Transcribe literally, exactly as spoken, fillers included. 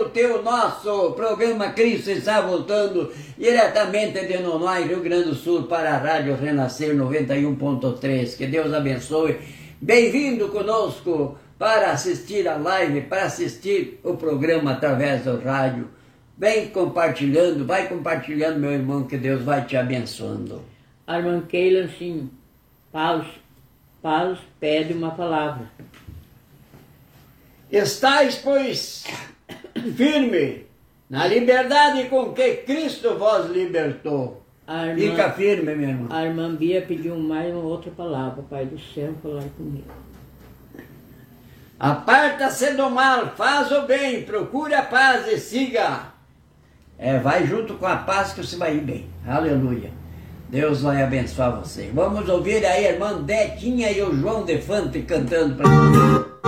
o teu nosso programa Cristo está voltando diretamente de Nonoai, Rio Grande do Sul, para a Rádio Renascer noventa e um ponto três. Que Deus abençoe. Bem-vindo conosco para assistir a live, para assistir o programa através do rádio. Vem compartilhando, vai compartilhando, meu irmão, que Deus vai te abençoando. A irmã Keila, sim, Paulo, Paulo pede uma palavra. Estais, pois, firme na liberdade com que Cristo vos libertou. A irmã, Fica firme, meu irmão. A irmã Bia pediu mais uma outra palavra. Pai do céu, falar comigo. Aparta-se do mal, faz o bem, procure a paz e siga. É, vai junto com a paz que você vai ir bem. Aleluia. Deus vai abençoar você. Vamos ouvir aí a irmã Detinha e o João Defante cantando para você.